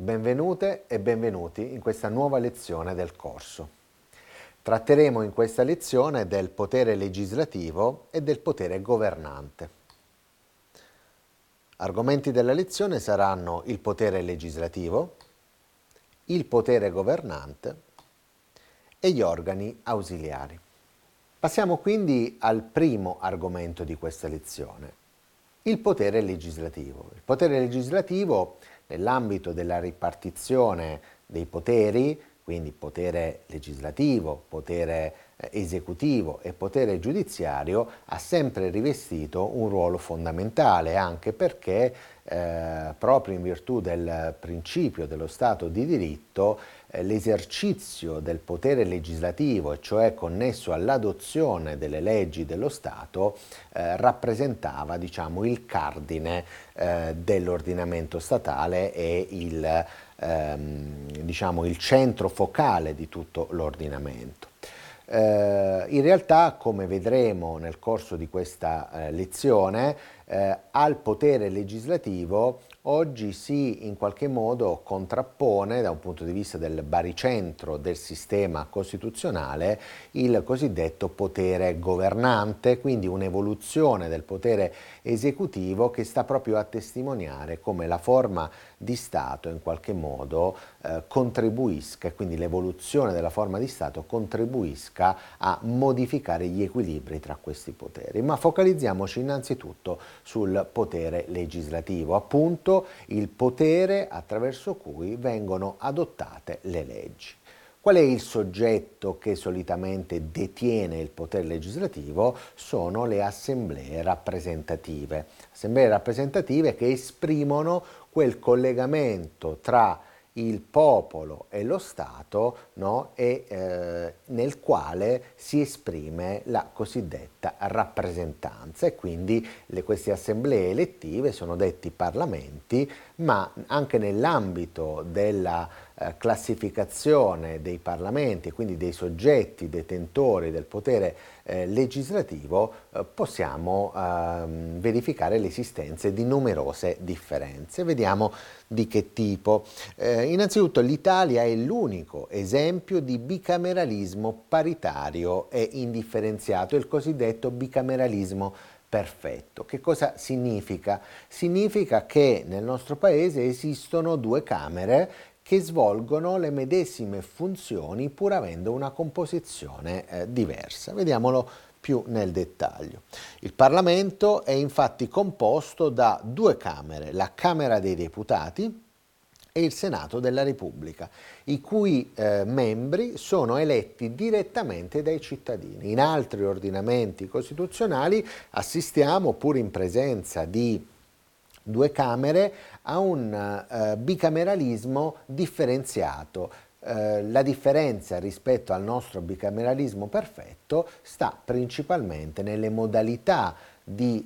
Benvenute e benvenuti in questa nuova lezione del corso. Tratteremo in questa lezione del potere legislativo e del potere governante. Argomenti della lezione saranno il potere legislativo, il potere governante e gli organi ausiliari. Passiamo quindi al primo argomento di questa lezione, il potere legislativo. Il potere legislativo, nell'ambito della ripartizione dei poteri, quindi potere legislativo, potere esecutivo e potere giudiziario, ha sempre rivestito un ruolo fondamentale, anche perché proprio in virtù del principio dello Stato di diritto l'esercizio del potere legislativo, e cioè connesso all'adozione delle leggi dello Stato, rappresentava, diciamo, il cardine dell'ordinamento statale e diciamo, il centro focale di tutto l'ordinamento. In realtà, come vedremo nel corso di questa lezione, al potere legislativo oggi si in qualche modo contrappone, da un punto di vista del baricentro del sistema costituzionale, il cosiddetto potere governante, quindi un'evoluzione del potere esecutivo che sta proprio a testimoniare come la forma di Stato in qualche modo contribuisca, e quindi l'evoluzione della forma di Stato contribuisca a modificare gli equilibri tra questi poteri. Ma focalizziamoci innanzitutto sul potere legislativo, appunto il potere attraverso cui vengono adottate le leggi. Qual è il soggetto che solitamente detiene il potere legislativo? Sono le assemblee rappresentative. Assemblee rappresentative che esprimono quel collegamento tra il popolo e lo Stato, no? Nel quale si esprime la cosiddetta rappresentanza, e quindi queste assemblee elettive sono detti parlamenti, ma anche nell'ambito della classificazione dei parlamenti, e quindi dei soggetti detentori del potere legislativo, possiamo verificare l'esistenza di numerose differenze. Vediamo di che tipo. Innanzitutto l'Italia è l'unico esempio di bicameralismo paritario e indifferenziato, il cosiddetto bicameralismo perfetto. Che cosa significa? Significa che nel nostro paese esistono due Camere che svolgono le medesime funzioni pur avendo una composizione diversa. Vediamolo più nel dettaglio. Il Parlamento è infatti composto da due Camere, la Camera dei Deputati e il Senato della Repubblica, i cui membri sono eletti direttamente dai cittadini. In altri ordinamenti costituzionali assistiamo, pur in presenza di due Camere, a un bicameralismo differenziato. La differenza rispetto al nostro bicameralismo perfetto sta principalmente nelle modalità di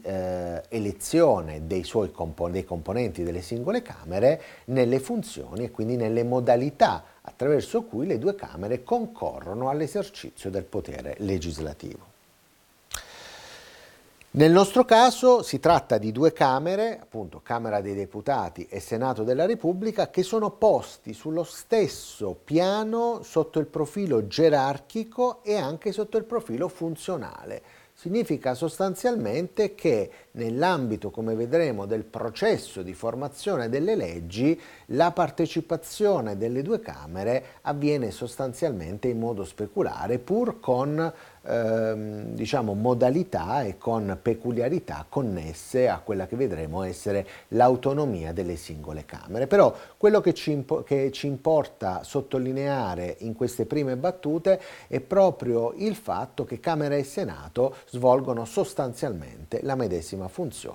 elezione dei componenti delle singole Camere, nelle funzioni e quindi nelle modalità attraverso cui le due Camere concorrono all'esercizio del potere legislativo. Nel nostro caso si tratta di due Camere, appunto Camera dei Deputati e Senato della Repubblica, che sono posti sullo stesso piano sotto il profilo gerarchico e anche sotto il profilo funzionale. Significa sostanzialmente che nell'ambito, come vedremo, del processo di formazione delle leggi, la partecipazione delle due Camere avviene sostanzialmente in modo speculare, pur con diciamo modalità e con peculiarità connesse a quella che vedremo essere l'autonomia delle singole Camere. Però quello che ci importa sottolineare in queste prime battute è proprio il fatto che Camera e Senato svolgono sostanzialmente la medesima funzione,